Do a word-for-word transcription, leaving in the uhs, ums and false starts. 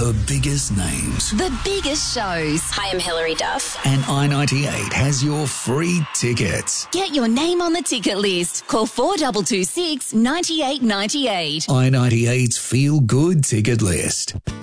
The biggest names. The biggest shows. Hi, I'm Hilary Duff. And I ninety-eight has your free tickets. Get your name on the ticket list. Call four two two six, nine eight nine eight. I ninety-eight's Feel Good ticket list.